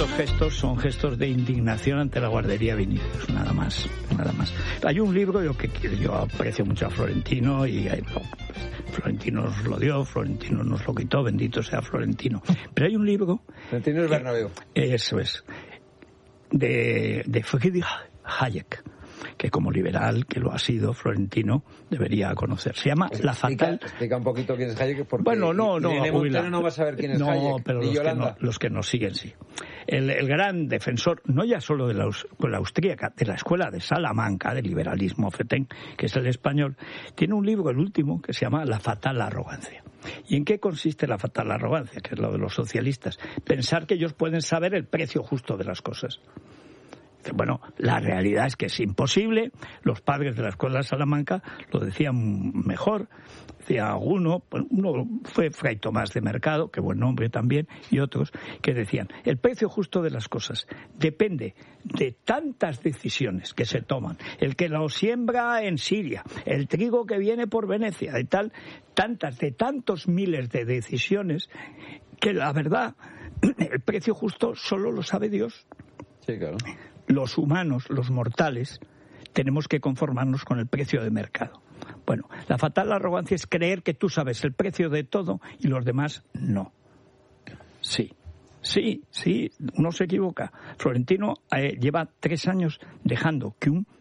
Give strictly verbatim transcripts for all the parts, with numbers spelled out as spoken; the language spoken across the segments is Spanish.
estos gestos son gestos de indignación ante la guardería Vinicius, nada más, nada más. Hay un libro yo que yo aprecio mucho a Florentino y hay, pues, Florentino nos lo dio, Florentino nos lo quitó, bendito sea Florentino. Pero hay un libro... Florentino es Bernabéu. Eso es. De, de Friedrich Hayek, que como liberal, que lo ha sido, Florentino debería conocer. Se llama Explica, La Fatal... Explica un poquito quién es Hayek, porque bueno, no, no, Irene Montero no va a saber quién es no, Hayek, pero ni los que, Yolanda. no, los que nos siguen, sí. El, el gran defensor, no ya solo de la, de la austríaca, de la escuela de Salamanca, del liberalismo fetén, que es el español, tiene un libro, el último, que se llama La Fatal Arrogancia. ¿Y en qué consiste la fatal arrogancia? Que es lo de los socialistas. Pensar que ellos pueden saber el precio justo de las cosas. Bueno, la realidad es que es imposible. Los padres de la escuela de Salamanca lo decían mejor. Decía uno, uno fue Fray Tomás de Mercado, que buen nombre también, y otros que decían, el precio justo de las cosas depende de tantas decisiones que se toman. El que lo siembra en Siria, el trigo que viene por Venecia, de tal, tantas, de tantos miles de decisiones, que la verdad, el precio justo solo lo sabe Dios. Sí, claro. Los humanos, los mortales, tenemos que conformarnos con el precio de mercado. Bueno, la fatal arrogancia es creer que tú sabes el precio de todo y los demás no. Sí, sí, sí, uno se equivoca. Florentino eh, lleva tres años dejando que un...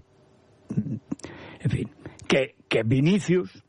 En fin, que, que Vinicius,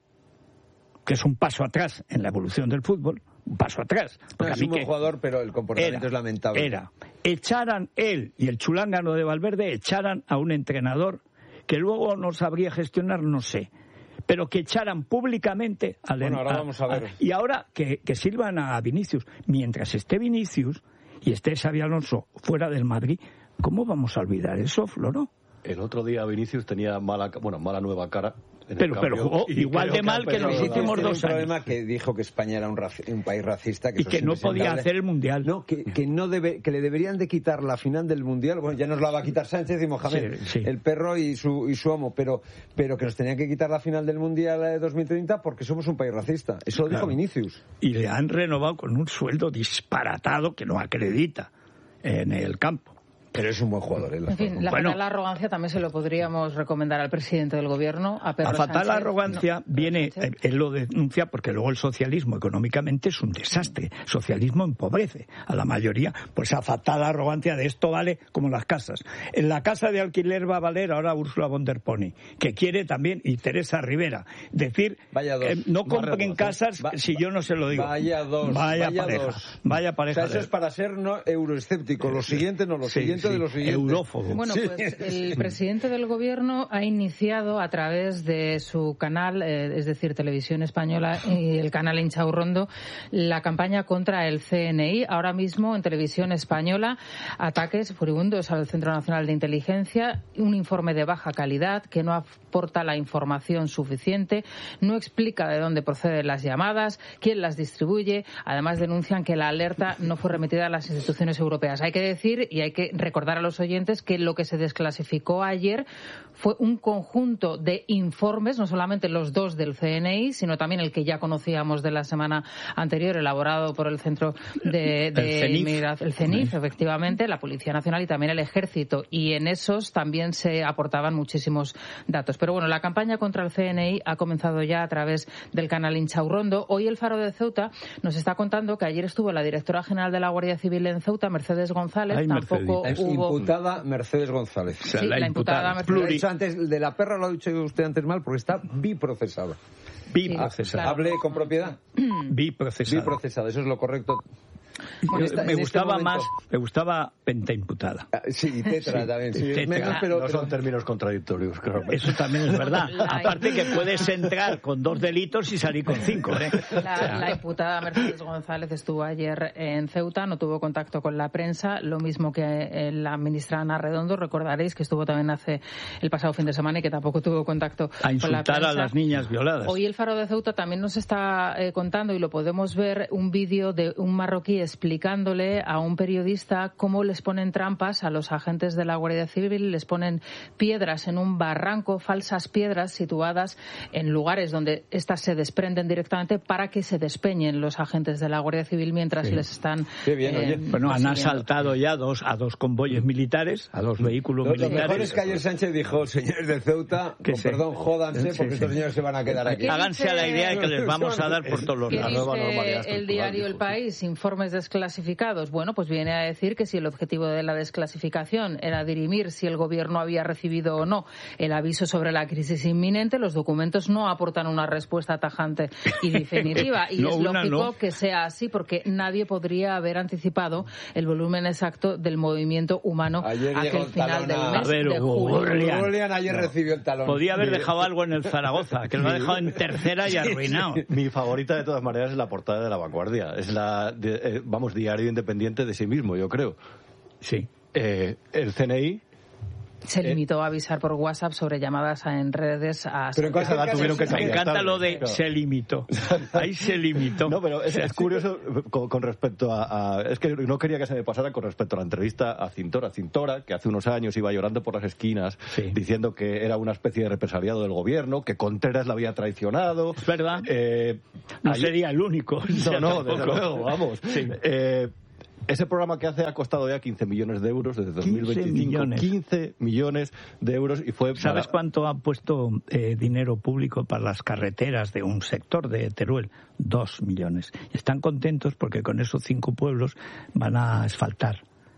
que es un paso atrás en la evolución del fútbol, un paso atrás. No, es un buen jugador, pero el comportamiento era, es lamentable. Era, echaran él y el chulángano de Valverde, echaran a un entrenador que luego no sabría gestionar, no sé, pero que echaran públicamente al Bueno, ahora vamos a ver. A, y ahora que, que sirvan a Vinicius. Mientras esté Vinicius y esté Xabi Alonso fuera del Madrid, ¿cómo vamos a olvidar eso, Floro? El otro día Vinicius tenía mala, bueno, mala nueva cara. Pero, pero jugó igual de mal que los últimos dos años. Un problema que dijo que España era un, raci- un país racista. Que y que no podía hacer el Mundial. No, que, que, no debe, que le deberían de quitar la final del Mundial. Bueno, ya nos la va a quitar Sánchez y Mohamed, sí, sí. el perro y su, y su amo. Pero, pero que nos tenían que quitar la final del Mundial de dos mil treinta porque somos un país racista. Eso lo claro. dijo Vinicius. Y le han renovado con un sueldo disparatado que no acredita en el campo. Pero es un buen jugador. ¿eh? En fin, la bueno, fatal arrogancia también se lo podríamos recomendar al presidente del gobierno, a Pedro La fatal Sánchez. arrogancia no, viene, Sánchez. él lo denuncia porque luego el socialismo económicamente es un desastre. El socialismo empobrece a la mayoría por esa fatal arrogancia de esto vale como las casas. En la casa de alquiler va a valer ahora Ursula von der Pony, que quiere también, y Teresa Rivera, decir, vaya dos, eh, no compren casas va, si yo no se lo digo. Vaya dos, vaya, vaya pareja, dos. Vaya pareja. O sea, eso es para ser no euroescéptico. Lo siguiente no, lo sí, siguiente sí, de lo siguiente. Eurófobo. Bueno, pues el presidente del gobierno ha iniciado a través de su canal, eh, es decir, Televisión Española y el canal Inchaurrondo, la campaña contra el C N I. Ahora mismo en Televisión Española, ataques furibundos al Centro Nacional de Inteligencia, un informe de baja calidad que no aporta la información suficiente, no explica de dónde proceden las llamadas, quién las distribuye. Además denuncian que la alerta no fue remitida a las instituciones europeas. Hay que decir y hay que recordar a los oyentes que lo que se desclasificó ayer fue un conjunto de informes, no solamente los dos del C N I, sino también el que ya conocíamos de la semana anterior, elaborado por el Centro de, de el CENIF, Inmigración, el CENIF, efectivamente, la Policía Nacional y también el Ejército. Y en esos también se aportaban muchísimos datos. Pero bueno, la campaña contra el C N I ha comenzado ya a través del canal Inchaurrondo. Hoy el Faro de Ceuta nos está contando que ayer estuvo la directora general de la Guardia Civil en Ceuta, Mercedes González. Ay, Tampoco es hubo... imputada Mercedes González. O sea, sí, la, la imputada, imputada Mercedes. Lo he dicho antes, de la perra lo ha dicho usted antes mal porque está biprocesada. Biprocesada. Hable con propiedad. Biprocesada. Biprocesada, eso es lo correcto. Bueno, Esta- me en este gustaba momento- más, me gustaba pentaimputada. Ah, Sí, tetra Sí, también. Sí, tetra. menos, pero, No son pero- términos contradictorios, claro. Eso también es verdad. La- Aparte que puedes entrar con dos delitos y salir con cinco, ¿eh? La, la imputada Mercedes González estuvo ayer en Ceuta, no tuvo contacto con la prensa, lo mismo que eh, la ministra Ana Redondo, recordaréis que estuvo también hace el pasado fin de semana y que tampoco tuvo contacto A con la insultar prensa. a las niñas violadas. Hoy el Faro de Ceuta también nos está eh, contando, y lo podemos ver, un vídeo de un marroquí espía explicándole a un periodista cómo les ponen trampas a los agentes de la Guardia Civil, les ponen piedras en un barranco, falsas piedras situadas en lugares donde estas se desprenden directamente para que se despeñen los agentes de la Guardia Civil mientras sí. les están... Qué bien, oye. Eh, bueno, han asaltado ya dos, a dos convoyes militares, a dos vehículos lo, militares. Lo mejor es que ayer Sánchez dijo, señores de Ceuta, con sí. perdón, jódanse, sí, porque sí. estos señores se van a quedar aquí. Háganse a la idea de que les vamos a dar por todos los lados. ¿Qué dice el diario El País? Informes desclasificados. Bueno, pues viene a decir que si el objetivo de la desclasificación era dirimir si el gobierno había recibido o no el aviso sobre la crisis inminente, los documentos no aportan una respuesta tajante y definitiva. Y no, es una, lógico no. que sea así, porque nadie podría haber anticipado el volumen exacto del movimiento humano ayer aquel final del mes a ver, de julio. Julián ayer no. recibió el talón. Podía haber dejado algo en el Zaragoza, que lo ha dejado en tercera y arruinado. Mi favorita de todas maneras es la portada de La Vanguardia. Es la, de, eh, vamos, diario independiente de sí mismo, yo creo. Sí. Eh, el C N I... Se limitó a avisar por WhatsApp sobre llamadas en redes a... Pero en casa la tuvieron que Me encanta lo de claro. se limitó. Ahí se limitó. No, pero es, es curioso con, con respecto a, a... Es que no quería que se me pasara con respecto a la entrevista a Cintora. Cintora, que hace unos años iba llorando por las esquinas sí. diciendo que era una especie de represaliado del gobierno, que Contreras la había traicionado. Es verdad. Eh, no ayer... sería el único. No, no, desde luego, vamos. Sí. Eh, Ese programa que hace ha costado ya quince millones de euros desde dos mil veinticinco. Millones. quince millones de euros y fue... ¿Sabes para... cuánto ha puesto eh, dinero público para las carreteras de un sector de Teruel? Dos millones. Están contentos porque con esos cinco pueblos van a asfaltar.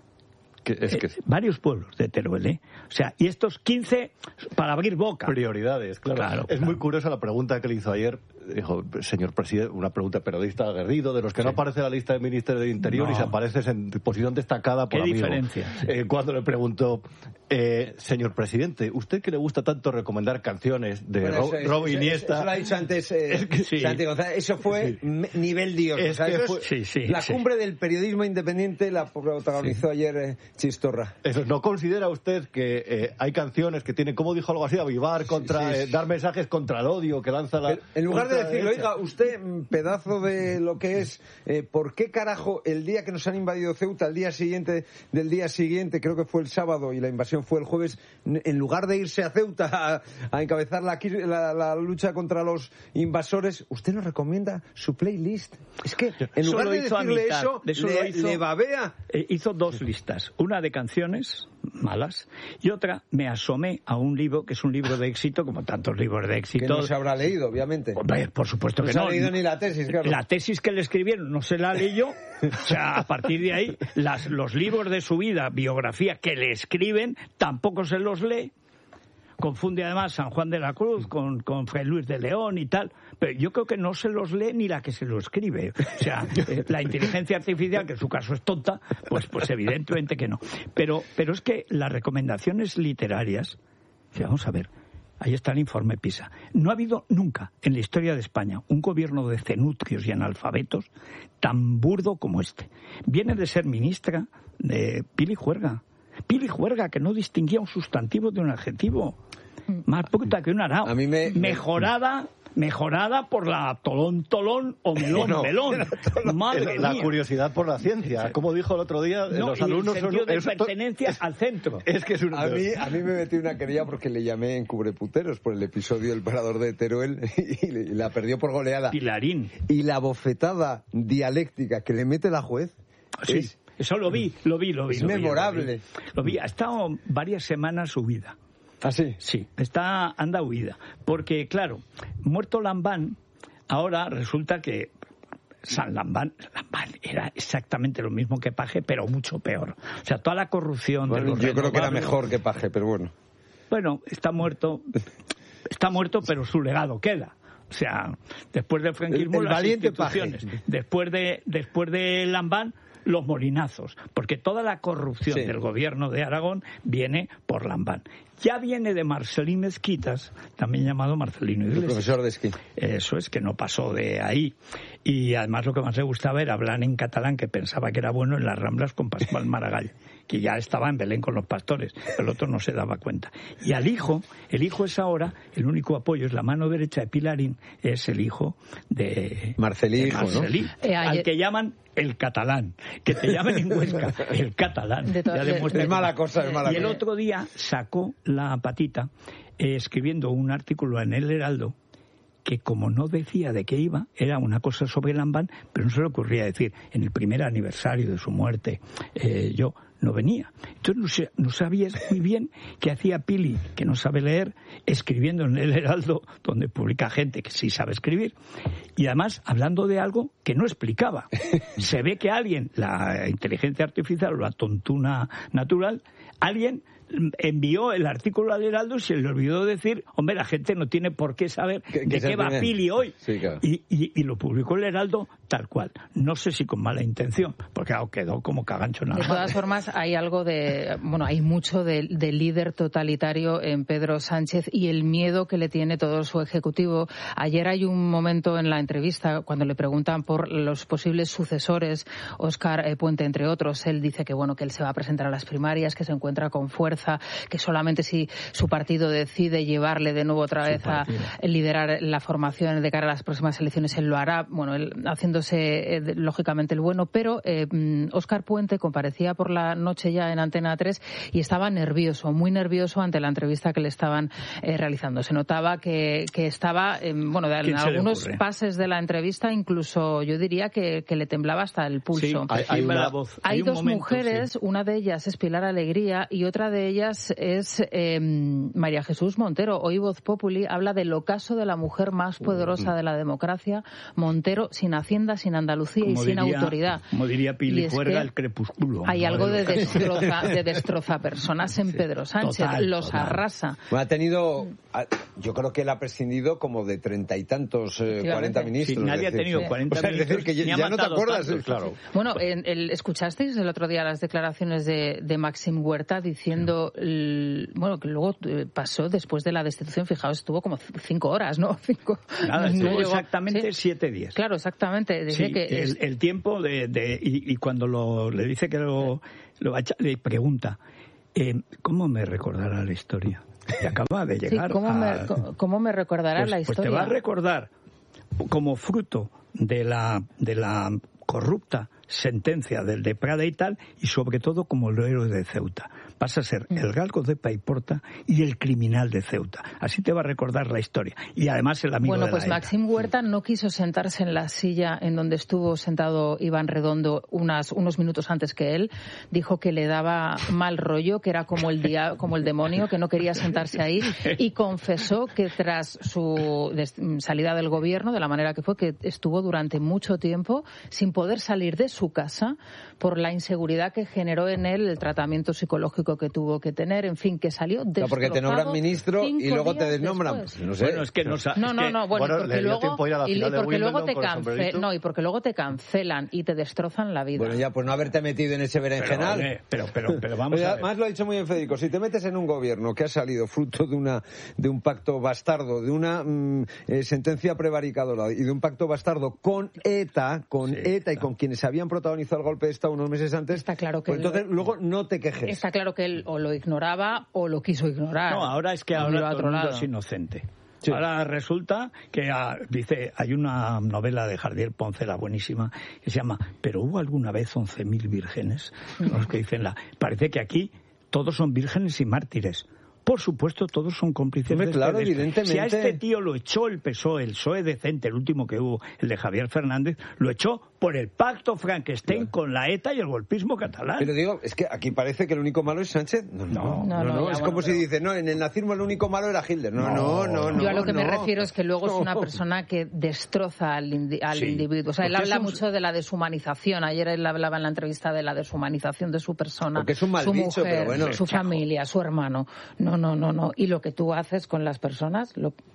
Que es que... eh, varios pueblos de Teruel, ¿eh? O sea, y estos quince para abrir boca. Prioridades, claro. claro es claro. muy curiosa la pregunta que le hizo ayer, dijo, señor presidente, una pregunta periodista aguerrido, de los que sí. no aparece en la lista del Ministerio de Interior no. y se apareces en posición destacada por ¿Qué amigo. diferencia? Sí. Eh, cuando le preguntó, eh, señor presidente, ¿usted que le gusta tanto recomendar canciones de bueno, Ro- Robo Iniesta? Eso lo ha dicho antes eh, es que, sí. Santi González. Eso fue sí. nivel Dios. Es o sea, que eso fue, es sí, sí, la sí. cumbre del periodismo independiente la protagonizó sí. ayer eh, Chistorra. Eso, ¿no considera usted que eh, hay canciones que tienen, como dijo algo así, avivar contra, sí, sí. Eh, dar mensajes contra el odio que lanza la... En lugar de decirle, oiga, usted, pedazo de lo que es, eh, ¿por qué carajo el día que nos han invadido Ceuta, el día siguiente del día siguiente, creo que fue el sábado y la invasión fue el jueves, en lugar de irse a Ceuta a, a encabezar la, la, la lucha contra los invasores, usted nos recomienda su playlist? Es que en lugar de decirle eso, de eso le, lo hizo, le babea. Eh, hizo dos listas, una de canciones malas y otra me asomé a un libro que es un libro de éxito, como tantos libros de éxito. Que no se habrá leído, obviamente. Hombre, por supuesto no que no. no. No se ha leído ni la tesis, claro. La tesis que le escribieron no se la leyó. O sea, a partir de ahí, las, los libros de su vida, biografía, que le escriben, tampoco se los lee. Confunde además San Juan de la Cruz con, con Fray Luis de León y tal. Pero yo creo que no se los lee ni la que se lo escribe. O sea, eh, la inteligencia artificial, que en su caso es tonta, pues, pues evidentemente que no. Pero, pero es que las recomendaciones literarias, vamos a ver, ahí está el informe PISA. No ha habido nunca en la historia de España un gobierno de cenutrios y analfabetos tan burdo como este. Viene de ser ministra de Pili Juerga. Pili Juerga, que no distinguía un sustantivo de un adjetivo. Más puta que un arao. A mí me... Mejorada... Mejorada por la tolón, tolón o melón, no, melón. Madre la mía. Curiosidad por la ciencia. Como dijo el otro día, no, los y alumnos el sentido son... de es, pertenencia es, al centro. Es que es un... A mí, a mí me metí una querella porque le llamé en Cubreputeros por el episodio del parador de Teruel y la perdió por goleada. Pilarín. Y la bofetada dialéctica que le mete la juez... Sí. Es, Eso lo vi, lo vi, lo vi. Es lo memorable. Vi, lo, vi. lo vi. Ha estado varias semanas huida. ¿Ah, sí? Sí, está, anda huida. Porque, claro, muerto Lambán, ahora resulta que San Lambán, Lambán era exactamente lo mismo que Paje, pero mucho peor. O sea, toda la corrupción... Bueno, de los yo creo que era renovables, mejor que Paje, pero bueno. Bueno, está muerto, está muerto, pero su legado queda. O sea, después del franquismo, el, el las valiente instituciones. Paje. Después de, después de Lambán, los molinazos, porque toda la corrupción sí. del gobierno de Aragón viene por Lambán. Ya viene de Marcelín Esquitas, también llamado Marcelino Iglesias. El profesor de esquí. Eso es, que no pasó de ahí. Y además lo que más le gustaba era hablar en catalán, que pensaba que era bueno en las Ramblas con Pascual Maragall, que ya estaba en Belén con los pastores. El otro no se daba cuenta. Y al hijo, el hijo es ahora, el único apoyo es la mano derecha de Pilarín, es el hijo de Marcelí, hijo, Marcelí, ¿no? eh, al que llaman el catalán, que te llamen en Huesca, el catalán. De ya demuestra es mala cosa, es mala y el cosa. otro día sacó la patita eh, escribiendo un artículo en El Heraldo que, como no decía de qué iba, era una cosa sobre Lambán, pero no se le ocurría decir, en el primer aniversario de su muerte, eh, yo no venía. Entonces no, sé, no sabías muy bien qué hacía Pili, que no sabe leer, escribiendo en El Heraldo, donde publica gente que sí sabe escribir, y además hablando de algo que no explicaba. Se ve que alguien, la inteligencia artificial o la tontuna natural, alguien envió el artículo al Heraldo y se le olvidó decir, hombre, la gente no tiene por qué saber de qué, qué va tiene? Pili hoy. Sí, claro. y, y, y lo publicó el Heraldo tal cual. No sé si con mala intención, porque claro, quedó como cagancho nada. De todas formas, hay algo de, bueno, hay mucho de, de líder totalitario en Pedro Sánchez y el miedo que le tiene todo su ejecutivo. Ayer hay un momento en la entrevista cuando le preguntan por los posibles sucesores, Óscar Puente entre otros, él dice que bueno, que él se va a presentar a las primarias, que se encuentra con fuerza, que solamente si su partido decide llevarle de nuevo otra vez a liderar la formación de cara a las próximas elecciones, él lo hará, bueno, él haciéndose eh, lógicamente el bueno, pero eh, Óscar Puente comparecía por la noche ya en Antena tres y estaba nervioso, muy nervioso ante la entrevista que le estaban eh, realizando. Se notaba que, que estaba, eh, bueno, en algunos pases de la entrevista, incluso yo diría que, que le temblaba hasta el pulso. Sí, hay, hay, una, voz, hay, hay dos momento, mujeres, sí. Una de ellas es Pilar Alegría y otra de ellas es eh, María Jesús Montero. Hoy Voz Populi habla del ocaso de la mujer más poderosa de la democracia, Montero, sin Hacienda, sin Andalucía como y sin diría, autoridad. Como diría Pili Juerga, el crepúsculo. Hay ¿no? algo de destroza, de destroza personas en sí, Pedro Sánchez, total, los total. arrasa. Bueno, ha tenido, yo creo que él ha prescindido como de treinta y tantos, eh, cuarenta ministros. Sí, nadie decir, ha tenido cuarenta o sea, ministros. Es decir, que ya, ya no te acuerdas. Tantos, claro. Bueno, en, el, ¿escuchasteis el otro día las declaraciones de, de Maxim Huerta diciendo... Sí. El, bueno, que luego pasó después de la destitución, fijaos, estuvo como cinco horas, ¿no? Cinco, Nada, estuvo no llegó, exactamente ¿sí? siete días. Claro, exactamente. Decía sí, que el, es... el tiempo de... de y, y cuando lo, le dice que lo, lo va a echar, le pregunta, eh, ¿cómo me recordará la historia? Que acaba de llegar sí, ¿cómo, a... me, ¿Cómo me recordará pues, la historia? Pues te va a recordar como fruto de la, de la corrupta sentencia del de Prada y tal, y sobre todo como el héroe de Ceuta. Vas a ser el galgo de Paiporta y el criminal de Ceuta. Así te va a recordar la historia. Y además el amigo bueno, de pues la Maxim Huerta no quiso sentarse en la silla en donde estuvo sentado Iván Redondo unas, unos minutos antes que él. Dijo que le daba mal rollo, que era como el, dia, como el demonio, que no quería sentarse ahí. Y confesó que tras su salida del gobierno, de la manera que fue, que estuvo durante mucho tiempo sin poder salir de su casa por la inseguridad que generó en él el tratamiento psicológico que tuvo que tener, en fin, que salió destrozado. No, porque te nombran ministro y luego te desnombran. Pues, no sé. Bueno, es que no sabes. No, no, no, bueno, bueno porque luego, y, y porque luego te cance, no, y porque luego te cancelan y te destrozan la vida. Bueno, ya, pues no haberte metido en ese berenjenal. Pero, pero, pero, pero vamos pero a ver. Además lo ha dicho muy bien Federico, si te metes en un gobierno que ha salido fruto de una de un pacto bastardo, de una mm, eh, sentencia prevaricadora y de un pacto bastardo con ETA, con sí, ETA y con quienes habían protagonizado el golpe de Estado unos meses antes, está claro que pues entonces lo, luego no te quejes. Está claro que él o lo ignoraba o lo quiso ignorar. No, ahora es que ahora todo el mundo es inocente. Sí. Ahora resulta que, ah, dice, hay una novela de Jardiel Poncela buenísima que se llama ¿Pero hubo alguna vez once mil vírgenes? Los que dicen la... Parece que aquí todos son vírgenes y mártires. Por supuesto, todos son cómplices de claro, este, evidentemente. Si a este tío lo echó el P S O E, el P S O E decente, el último que hubo, el de Javier Fernández, lo echó por el pacto Frankenstein claro. con la ETA y el golpismo catalán. Pero digo, es que aquí parece que el único malo es Sánchez. No, no, no. no, no, no. Es bueno, como pero... si dice, no, en el nazismo el único malo era Hitler. No, no, no, no. Yo a lo que no. me refiero es que luego es una persona que destroza al, indi al sí. individuo. O sea, él habla un... mucho de la deshumanización. Ayer él hablaba en la entrevista de la deshumanización de su persona, Porque es un mal su bicho, mujer, pero bueno, su familia, su hermano. No, no, no, no. Y lo que tú haces con las personas, lo...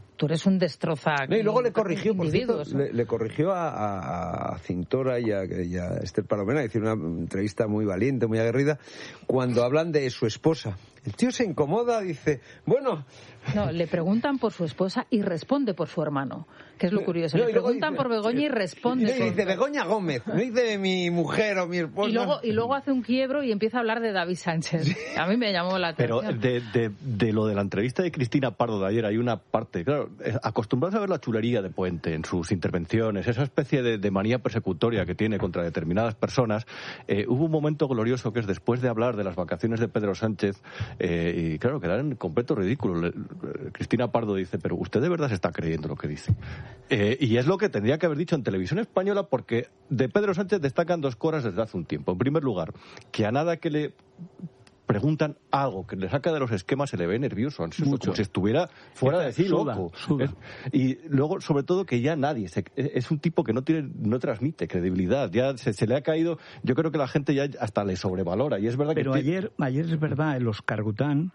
tú eres un destroza. No, y luego le corrigió, por cierto, ¿no? le, le corrigió a, a, a Cintora y a, y a Esther Palomera, hicieron una entrevista muy valiente, muy aguerrida, cuando hablan de su esposa. El tío se incomoda, dice, bueno... No, le preguntan por su esposa y responde por su hermano, que es lo curioso. No, le preguntan dice, por Begoña y responde. Y dice, Begoña Gómez, no dice mi mujer o mi esposa. Y luego, y luego hace un quiebro y empieza a hablar de David Sánchez. Sí. A mí me llamó la atención. Pero de, de, de lo de la entrevista de Cristina Pardo de ayer hay una parte, claro, acostumbrados a ver la chulería de Puente en sus intervenciones, esa especie de, de manía persecutoria que tiene contra determinadas personas, eh, hubo un momento glorioso que es después de hablar de las vacaciones de Pedro Sánchez, eh, y claro, quedar en completo ridículo. Le, Cristina Pardo dice, pero usted de verdad se está creyendo lo que dice. Eh, y es lo que tendría que haber dicho en televisión española, porque de Pedro Sánchez destacan dos cosas desde hace un tiempo. En primer lugar, que a nada que le preguntan algo que le saca de los esquemas se le ve nervioso, como si estuviera fuera de sí, loco. Es, y luego, sobre todo, que ya nadie, se, es un tipo que no tiene, no transmite credibilidad, ya se, se le ha caído, yo creo que la gente ya hasta le sobrevalora, y es verdad Pero que... Pero ayer, ayer es verdad, el Oscar Gután,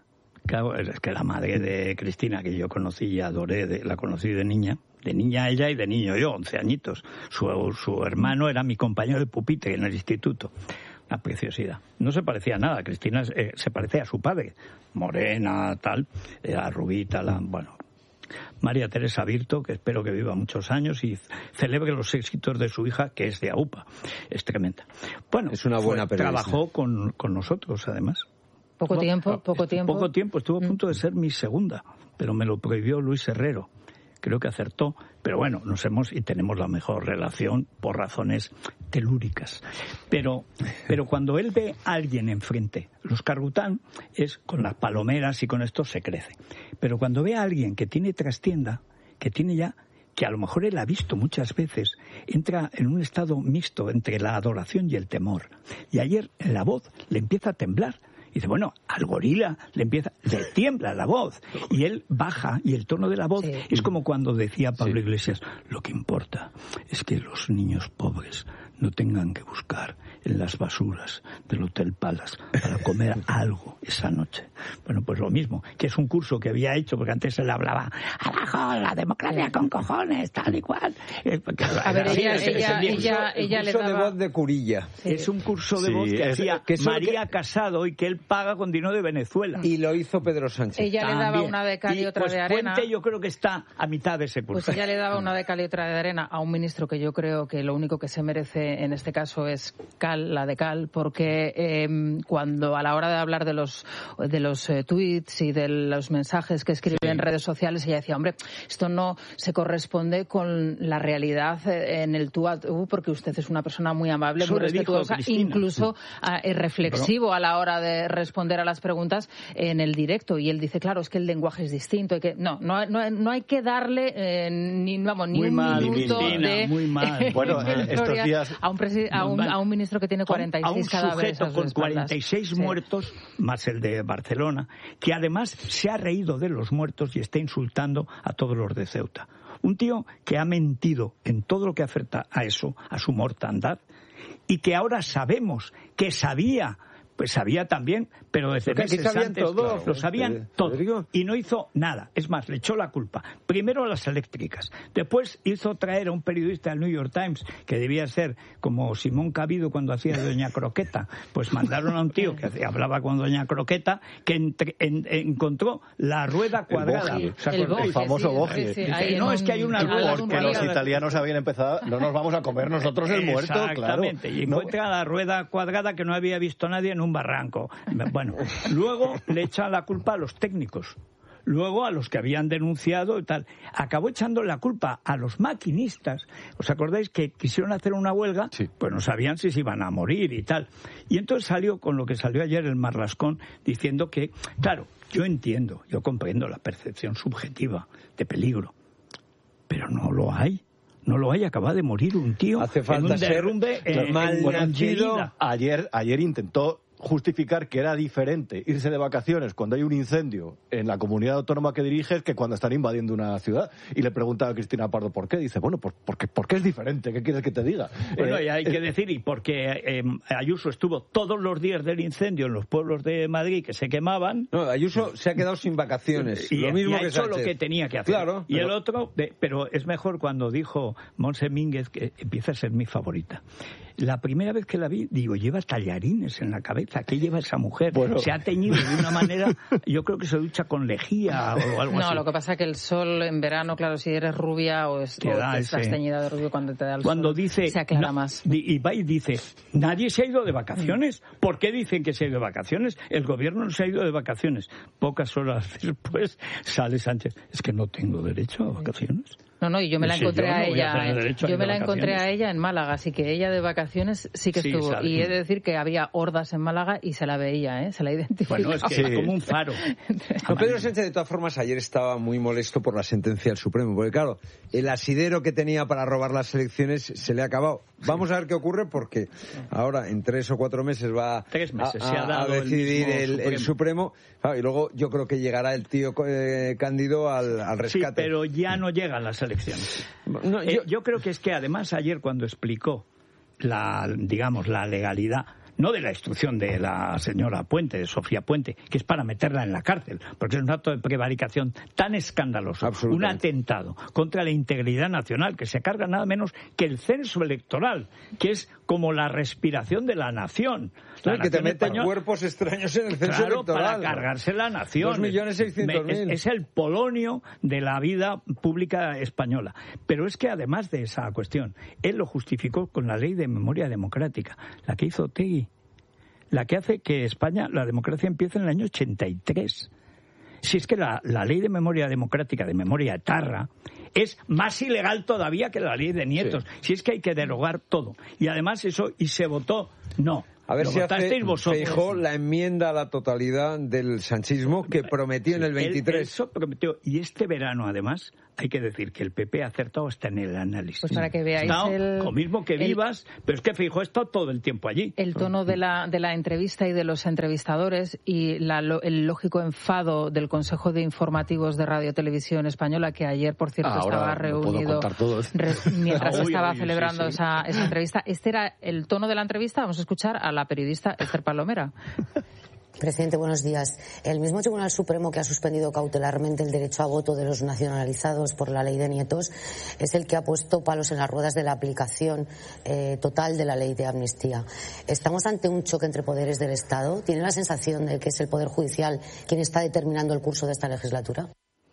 es que la madre de Cristina, que yo conocí y adoré, de, la conocí de niña, de niña ella y de niño yo, once añitos. Su, su hermano era mi compañero de pupitre en el instituto. Una preciosidad. No se parecía a nada. Cristina eh, se parecía a su padre. Morena, tal, era rubita, la, bueno... María Teresa Virto, que espero que viva muchos años y celebre los éxitos de su hija, que es de AUPA. Es tremenda. Bueno, es una buena fue, trabajó con, con nosotros, además. Poco tiempo, poco tiempo. Poco tiempo, estuvo a punto de ser mi segunda, pero me lo prohibió Luis Herrero. Creo que acertó, pero bueno, nos hemos y tenemos la mejor relación por razones telúricas. Pero, pero cuando él ve a alguien enfrente, los Cargután es con las palomeras y con esto se crece. Pero cuando ve a alguien que tiene trastienda, que tiene ya, que a lo mejor él ha visto muchas veces, entra en un estado mixto entre la adoración y el temor. Y ayer la voz le empieza a temblar. Y dice, bueno, al gorila le empieza, le tiembla la voz. Y él baja, y el tono de la voz sí. Es como cuando decía Pablo sí. Iglesias, lo que importa es que los niños pobres no tengan que buscar en las basuras del Hotel Palace para comer algo esa noche. Bueno, pues lo mismo, que es un curso que había hecho, porque antes se le hablaba, abajo, la democracia con cojones, tal y cual. A ver, ella, ella, ella, ella, ella le daba... de voz de Curilla. Sí. Es un curso de sí, voz que es, hacía que María que... Casado y que él paga con dinero de Venezuela. Y lo hizo Pedro Sánchez. Ella También. Le daba una de cal y, y otra pues de arena. Puente yo creo que está a mitad de ese curso. Pues ella le daba una de cal y otra de arena a un ministro que yo creo que lo único que se merece en este caso es cal, la de cal, porque eh, cuando a la hora de hablar de los de los eh, tweets y de los mensajes que escribe sí. en redes sociales, ella decía, hombre, esto no se corresponde con la realidad en el tú a tú, porque usted es una persona muy amable, Eso muy respetuosa, incluso sí. eh, reflexivo a la hora de responder a las preguntas en el directo. Y él dice, claro, es que el lenguaje es distinto, hay que no, no, no, no hay que darle eh, ni vamos ni muy un mal, minuto Cristina, de muy mal. Bueno, estos días a un, presi- a, un, a un ministro que tiene cuarenta y seis cadáveres a un sujeto con cuarenta y seis sí. muertos, más el de Barcelona, que además se ha reído de los muertos y está insultando a todos los de Ceuta. Un tío que ha mentido en todo lo que afecta a eso, a su mortandad, y que ahora sabemos que sabía, pues sabía también, pero desde meses antes todo, lo sabían eh, todo Rodrigo. Y no hizo nada. Es más, le echó la culpa. Primero a las eléctricas. Después hizo traer a un periodista del New York Times, que debía ser como Simón Cabido cuando hacía de Doña Croqueta. Pues mandaron a un tío que hablaba con Doña Croqueta, que entre, en, encontró la rueda cuadrada. El, Bogie, el, el famoso sí, Bogie. Sí, sí. No, es que hay una rueda. Porque los italianos habían empezado, no nos vamos a comer nosotros el muerto, claro. Exactamente. Y encuentra no. la rueda cuadrada que no había visto nadie en un barranco. Bueno, luego le echan la culpa a los técnicos, luego a los que habían denunciado y tal. Acabó echando la culpa a los maquinistas. ¿Os acordáis que quisieron hacer una huelga? Sí. Pues no sabían si se iban a morir y tal. Y entonces salió con lo que salió ayer el Marlascón, diciendo que, claro, yo entiendo, yo comprendo la percepción subjetiva de peligro, pero no lo hay. No lo hay, acaba de morir un tío Hace falta en un derrumbe ser eh, mal nacido. Ayer, ayer intentó justificar que era diferente irse de vacaciones cuando hay un incendio en la comunidad autónoma que diriges que cuando están invadiendo una ciudad. Y le preguntaba a Cristina Pardo por qué. Dice, bueno, pues porque, porque es diferente. ¿Qué quieres que te diga? Bueno, eh, y hay eh, que decir, y porque eh, Ayuso estuvo todos los días del incendio en los pueblos de Madrid que se quemaban. No, Ayuso se ha quedado sin vacaciones. Y, lo mismo y ha que hecho Sánchez. lo que tenía que hacer. Claro. Y pero... el otro, de, pero es mejor cuando dijo Montse Mínguez, que empieza a ser mi favorita. La primera vez que la vi, digo, lleva tallarines en la cabeza. ¿Qué lleva esa mujer? Bueno. Se ha teñido de una manera, yo creo que se ducha con lejía o algo no, así. No, lo que pasa es que el sol en verano, claro, si eres rubia o, es, Te o da te ese... estás teñida de rubio cuando te da el cuando sol, dice, se aclara no, más. Y va y dice, nadie se ha ido de vacaciones. ¿Por qué dicen que se ha ido de vacaciones? El gobierno no se ha ido de vacaciones. Pocas horas después sale Sánchez. Es que no tengo derecho a vacaciones. No, no, y yo me la Sí, encontré yo a no voy a ella, tener derecho a yo ir me de la encontré vacaciones. a ella en Málaga, así que ella de vacaciones sí que Sí, estuvo. sale. Y he de decir que había hordas en Málaga y se la veía, ¿eh? Se la identificaba. Bueno, es que Sí. es como un faro. No, Pedro Sánchez, de todas formas, ayer estaba muy molesto por la sentencia del Supremo, porque claro, el asidero que tenía para robar las elecciones se le ha acabado. Vamos a ver qué ocurre, porque ahora en tres o cuatro meses va Tres meses, a, se ha a- dado a el decidir mismo el, el Supremo. Supremo. Claro, y luego yo creo que llegará el tío eh, Cándido al, al Sí, rescate. pero ya no llegan las elecciones. No, Eh, yo- yo creo que es que además ayer cuando explicó la, digamos, la legalidad, no de la instrucción de la señora Puente, de Sofía Puente, que es para meterla en la cárcel, porque es un acto de prevaricación tan escandaloso, un Absolutamente. atentado contra la integridad nacional, que se carga nada menos que el censo electoral, que es como la respiración de la nación. La Sí, que te nación meten española- cuerpos extraños en el censo Claro, electoral. para cargarse la nación. Dos millones seiscientos mil. Me- Es, es el polonio de la vida pública española. Pero es que además de esa cuestión, él lo justificó con la ley de memoria democrática, la que hizo Otegi, la que hace que España, la democracia empiece en el año ochenta y tres. Si es que la, la ley de memoria democrática, de memoria etarra, es más ilegal todavía que la ley de Nietos. Sí. Si es que hay que derogar todo. Y además eso, y se votó, no. A ver Lo si hace votasteis vosotros. Feijóo la enmienda a la totalidad del sanchismo que prometió en el veintitrés. Él- eso prometió. Y este verano, además, hay que decir que el P P ha acertado hasta en el análisis. Pues para que veáis Está el- lo mismo que el- Vivas, pero es que Feijóo está todo el tiempo allí. El tono de la, de la entrevista y de los entrevistadores y la, lo- el lógico enfado del Consejo de Informativos de Radio Televisión Española, que ayer, por cierto, Ahora estaba lo puedo reunido contar todos. re- mientras Uy, estaba uy, celebrando sí, sí. Esa, esa entrevista. Este era el tono de la entrevista. Vamos a escuchar a la periodista Esther Palomera. Presidente, buenos días. El mismo Tribunal Supremo que ha suspendido cautelarmente el derecho a voto de los nacionalizados por la ley de Nietos es el que ha puesto palos en las ruedas de la aplicación eh, total de la ley de amnistía. ¿Estamos ante un choque entre poderes del Estado? ¿Tiene la sensación de que es el Poder Judicial quien está determinando el curso de esta legislatura?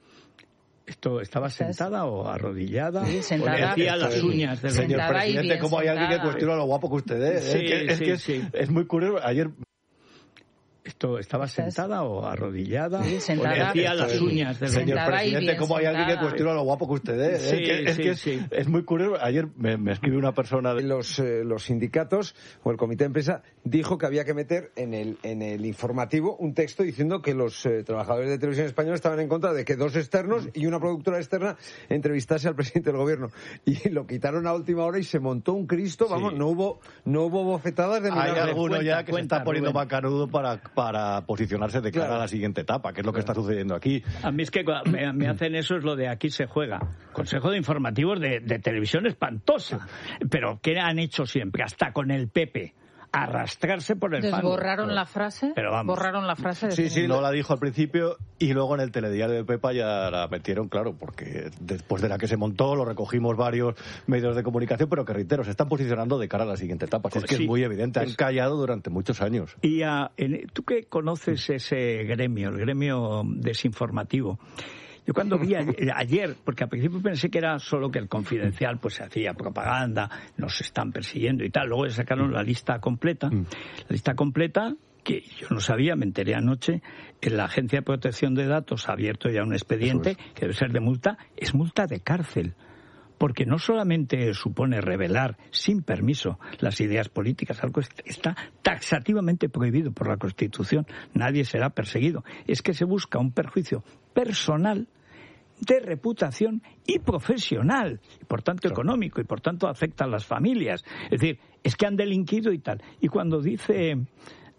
Esto, ¿Estaba Esta es- sentada o arrodillada? Sí, sentada. O le hacía las Sí. uñas del Sentada. Señor y presidente, bien ¿cómo hay alguien que sentada. cuestiona lo guapo que usted es? Sí, es que, es, sí, que sí. es muy curioso. Ayer Esto, ¿Estaba Esta es- sentada o arrodillada? Sí, O sentada. le hacía las Esto es- uñas del Señor Sentada y presidente, bien ¿cómo hay alguien que sentada. cuestiona lo guapo que usted es? Sí, es que, es, sí, que sí. es muy curioso. Ayer me, me escribe una persona de... Los, eh, los sindicatos o el comité de empresa dijo que había que meter en el, en el informativo un texto diciendo que los eh, trabajadores de televisión española estaban en contra de que dos externos y una productora externa entrevistase al presidente del gobierno. Y lo quitaron a última hora y se montó un Cristo. Vamos, Sí. no hubo no hubo bofetadas de Hay milagro. alguno Cuenta, ya que cuenta, se está poniendo Rubén. macanudo para, para posicionarse de cara Claro. a la siguiente etapa, que es lo que está sucediendo aquí. A mí es que cua- me, me hacen eso, es lo de aquí se juega. Consejo de informativos de, de televisión espantosa. Pero ¿qué han hecho siempre? Hasta con el P P. Arrastrarse por el fango. ¿Desborraron la frase? Pero vamos. Borraron la frase. Sí, sí, no la dijo al principio y luego en el telediario de Pepa ya la metieron, claro, porque después de la que se montó lo recogimos varios medios de comunicación, pero que reitero, se están posicionando de cara a la siguiente etapa. Si es que Sí. es muy evidente, han Es- callado durante muchos años. Y a- en- tú que conoces ese gremio, el gremio desinformativo, yo cuando vi a- ayer, porque al principio pensé que era solo que el Confidencial pues hacía propaganda, nos están persiguiendo y tal, luego sacaron la lista completa, Mm. la lista completa que yo no sabía, me enteré anoche, en la Agencia de Protección de Datos ha abierto ya un expediente Eso es. que debe ser de multa, es multa de cárcel. Porque no solamente supone revelar sin permiso las ideas políticas, algo est- está taxativamente prohibido por la Constitución, nadie será perseguido. Es que se busca un perjuicio personal, de reputación y profesional, y por tanto económico, y por tanto afecta a las familias. Es decir, es que han delinquido y tal. Y cuando dice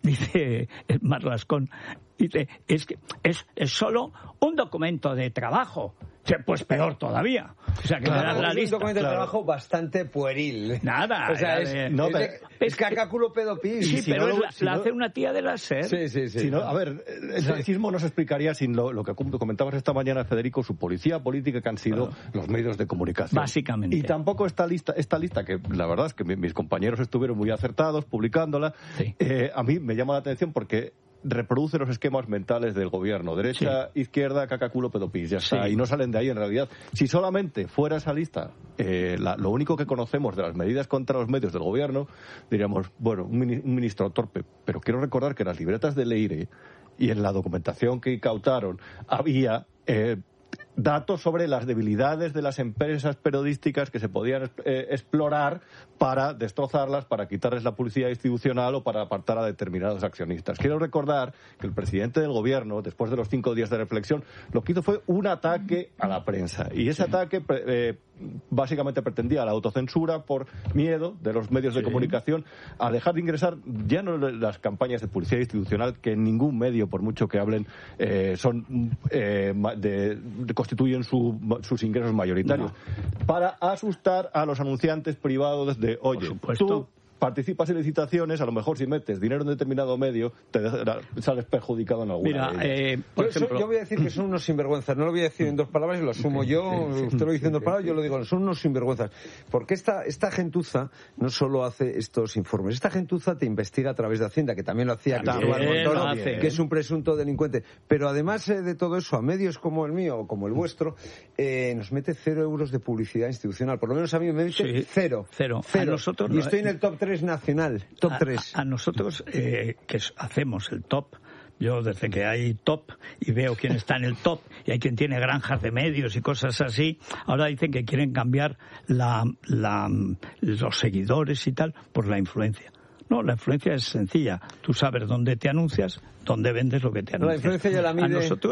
dice Marlascón, dice, es que es, es solo un documento de trabajo. Pues peor todavía. O sea, que claro, me das la es lista. un documento de claro. trabajo bastante pueril. Nada. O sea, es, de, no, es, de, es cacáculo pedopis. Sí, si pero no, es la, si la no, hace una tía de la SER. Sí, sí, sí. Si no, a ver, el racismo no se explicaría sin lo, lo que comentabas esta mañana, Federico, su policía política que han sido claro. los medios de comunicación. Básicamente. Y tampoco esta lista, esta lista que la verdad es que mis compañeros estuvieron muy acertados publicándola, sí. eh, a mí me llama la atención porque reproduce los esquemas mentales del gobierno. Derecha, sí. izquierda, cacaculo, pedopis, ya está. Sí. Y no salen de ahí en realidad. Si solamente fuera esa lista, eh, la, lo único que conocemos de las medidas contra los medios del gobierno, diríamos, bueno, un, mini, un ministro torpe. Pero quiero recordar que en las libretas de Leire y en la documentación que incautaron había... Eh, datos sobre las debilidades de las empresas periodísticas que se podían eh, explorar para destrozarlas, para quitarles la publicidad institucional o para apartar a determinados accionistas. Quiero recordar que el presidente del gobierno, después de los cinco días de reflexión, lo que hizo fue un ataque a la prensa. Y ese ataque eh, básicamente pretendía la autocensura por miedo de los medios de sí. comunicación a dejar de ingresar ya no las campañas de publicidad institucional, que en ningún medio, por mucho que hablen, eh, son eh, de, de constituyen su, sus ingresos mayoritarios, no. para asustar a los anunciantes privados de, oye, tú participas en licitaciones, a lo mejor si metes dinero en determinado medio, te sales perjudicado en alguna. Mira, eh, por yo, ejemplo... yo voy a decir que son unos sinvergüenzas, no lo voy a decir en dos palabras, lo asumo yo, usted lo dice en dos palabras, yo lo digo, son unos sinvergüenzas. Porque esta, esta gentuza no solo hace estos informes, esta gentuza te investiga a través de Hacienda, que también lo hacía Cristóbal Montoro, que es un presunto delincuente. Pero además eh, de todo eso, a medios como el mío o como el vuestro, eh, nos mete cero euros de publicidad institucional. Por lo menos a mí me mete sí, cero. Cero. cero. A nosotros y no, estoy en el top tres nacional, top a, tres. A, a nosotros, eh, que hacemos el top, yo desde que hay top y veo quién está en el top y hay quien tiene granjas de medios y cosas así, ahora dicen que quieren cambiar la, la, los seguidores y tal por la influencia. No, la influencia es sencilla. Tú sabes dónde te anuncias, dónde vendes lo que te anuncias. La influencia ya la mide... A nosotros